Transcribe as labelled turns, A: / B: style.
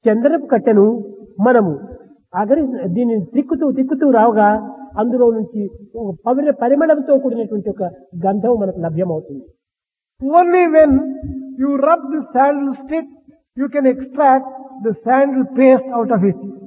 A: చందనపు కట్టెను మనము అగరి దీన్ని తిక్కుతూ రావుగా అందులో నుంచి ఒక పరిమళంతో కూడినటువంటి ఒక గంధం మనకు లభ్యమవుతుంది.
B: Only when you rub the sandal stick, you can extract the sandal paste out of it.